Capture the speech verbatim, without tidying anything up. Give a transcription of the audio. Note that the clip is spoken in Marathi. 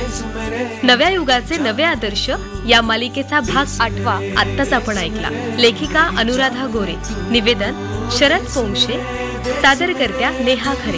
नव्या युगाचे नवे आदर्श या मालिकेचा भाग आठवा आत्ताच आपण ऐकला. लेखिका अनुराधा गोरे, निवेदन शरद पोंक्षे, सादरकर्त्या नेहा खरे.